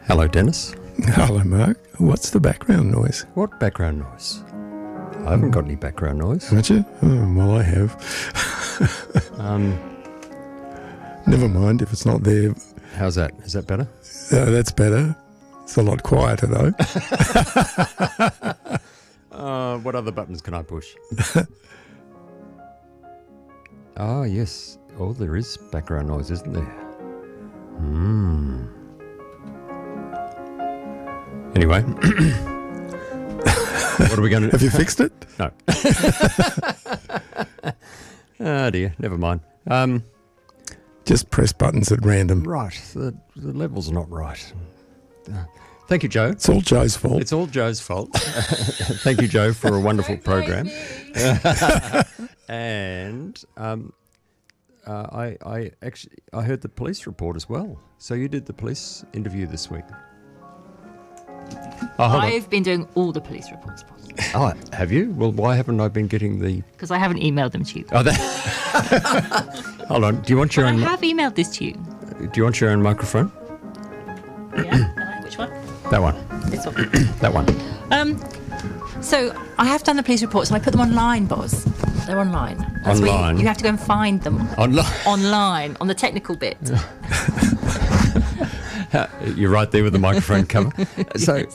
Hello, Dennis. Hello, Mark. What's the background noise? What background noise? I haven't got any background noise. Haven't you? Oh, well, I have. Never mind if it's not there. How's that? Is that better? That's better. It's a lot quieter, though. What other buttons can I push? Oh, yes. Oh, there is background noise, isn't there? Anyway. What are we going to do? Have you fixed it? No. Oh, dear. Never mind. Just press buttons at random. Right. The levels are not right. Thank you, Joe. It's all Joe's fault. It's all Joe's fault. Thank you, Joe, for a wonderful program. And I heard the police report as well. So you did the police interview this week. I've been doing all the police reports possible. Oh, have you? Well, why haven't I been getting the... Because I haven't emailed them to you. Oh, that... Hold on. Do you want your I own... have emailed this to you. Do you want your own microphone? Yeah? Which one? That one. This one. That one. So I have done the police reports and I put them online, Boz. They're online. That's where Online? You have to go and find them. Online? Online, on the technical bit. You're right there with the microphone cover. Yes.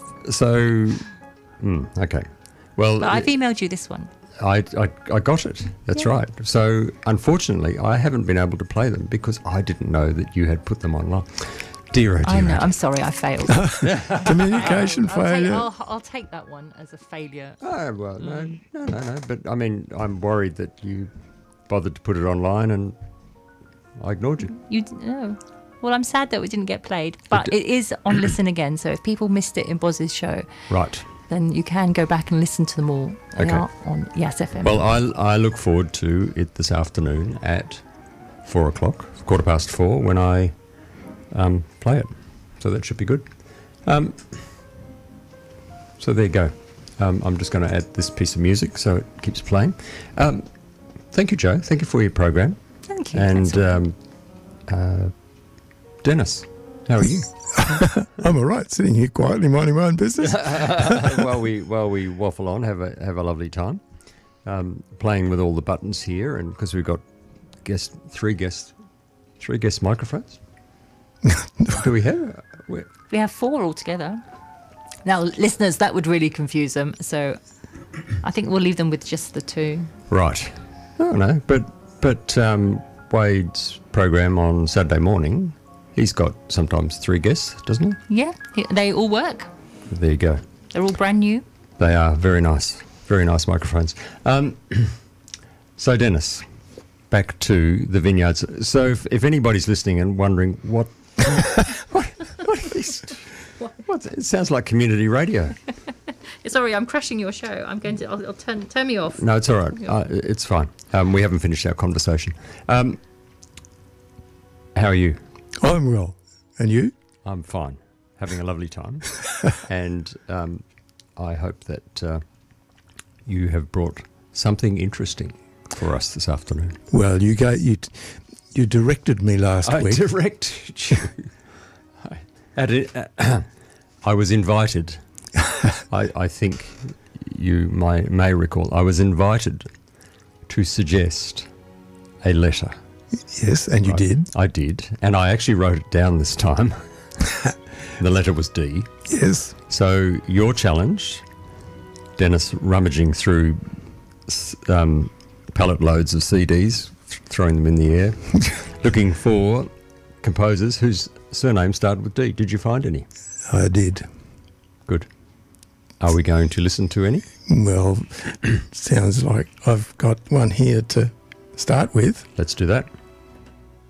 Okay. Well, But I've emailed you this one. I got it. That's right. So, unfortunately, I haven't been able to play them because I didn't know that you had put them online. Dear, oh dear. I know. I'm sorry, I failed. Communication failure. I'll take that one as a failure. Oh, well, no. But, I mean, I'm worried that you bothered to put it online and I ignored you. Oh. Well, I'm sad that we didn't get played, but it is on Listen Again. So if people missed it in Boz's show, Right. then you can go back and listen to them all. They Okay. are on Yes FM. Well, I look forward to it this afternoon at 4 o'clock, 4:15, when I play it. So that should be good. So there you go. I'm just going to add this piece of music so it keeps playing. Thank you, Joe. Thank you for your program. Thank you. And Dennis, how are you? I'm all right, sitting here quietly minding my own business. while we waffle on, have a lovely time. Playing with all the buttons here, and because we've got three guest microphones. Do we have? We have 4 altogether. Now, listeners, that would really confuse them. So I think we'll leave them with just the 2. Right. Oh no, but Wade's program on Saturday morning, he's got sometimes 3 guests, doesn't he? Yeah, they all work. There you go. They're all brand new. They are very nice microphones. So Dennis, back to the vineyards. So if anybody's listening and wondering what is this? It sounds like community radio. Sorry, I'm crashing your show. I'll turn me off. No, it's all right. It's fine. We haven't finished our conversation. How are you? I'm well. And you? I'm fine. Having a lovely time. And I hope that you have brought something interesting for us this afternoon. Well, you directed me last week. I directed you. I was invited. I think you may recall. I was invited to suggest a letter. Yes, and you did. I did, and I actually wrote it down this time. The letter was D. Yes. So your challenge, Dennis, rummaging through pallet loads of CDs, throwing them in the air, looking for composers whose surname started with D. Did you find any? I did. Good. Are we going to listen to any? Well, sounds like I've got one here to start with. Let's do that.